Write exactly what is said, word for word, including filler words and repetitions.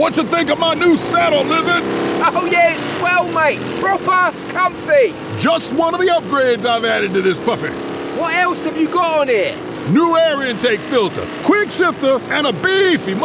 What you think of my new saddle, Lizard? Oh yeah, it's swell, mate. Proper comfy. Just one of the upgrades I've added to this puppy. What else have you got on here? New air intake filter, quick shifter, and a beefy